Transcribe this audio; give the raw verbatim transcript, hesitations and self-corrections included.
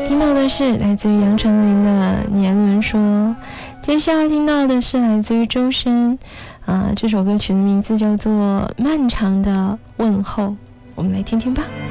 听到的是来自于杨丞琳的《年轮说》，接下来听到的是来自于周深，啊、呃，这首歌曲的名字叫做《漫长的问候》，我们来听听吧。